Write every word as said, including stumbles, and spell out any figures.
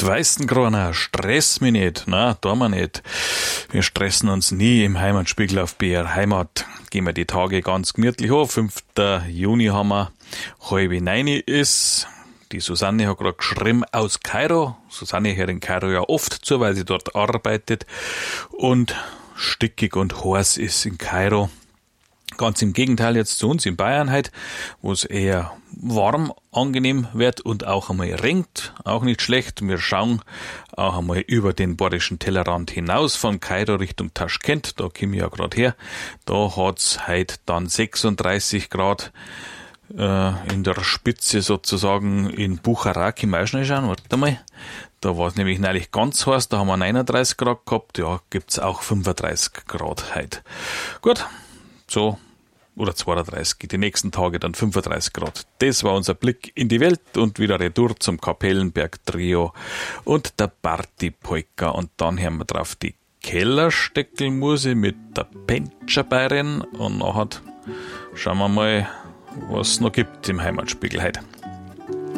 Weißengroner, stress mich nicht. Na, tun wir nicht. Wir stressen uns nie im Heimatspiegel auf B R Heimat. Gehen wir die Tage ganz gemütlich an. fünften Juni haben wir, halb neun ist. Die Susanne hat gerade geschrieben aus Kairo. Susanne hört in Kairo ja oft zu, weil sie dort arbeitet. Und stickig und heiß ist in Kairo. Ganz im Gegenteil jetzt zu uns in Bayern halt, wo es eher warm, angenehm wird und auch einmal regnet. Auch nicht schlecht. Wir schauen auch einmal über den bayerischen Tellerrand hinaus von Kairo Richtung Taschkent. Da komme ich ja gerade her. Da hat's heute dann sechsunddreißig Grad äh, in der Spitze sozusagen in Buchara. Können wir auch schnell schauen. Warte mal. Da war es nämlich neulich ganz heiß. Da haben wir neununddreißig Grad gehabt. Ja, gibt's auch fünfunddreißig Grad heute. Gut. So, oder zweiunddreißig, die nächsten Tage dann fünfunddreißig Grad. Das war unser Blick in die Welt und wieder retour zum Kapellenberg-Trio und der Party-Polka. Und dann hören wir drauf die Kellersteckelmuse mit der Pentscherbayern und nachher schauen wir mal, was es noch gibt im Heimatspiegel heute.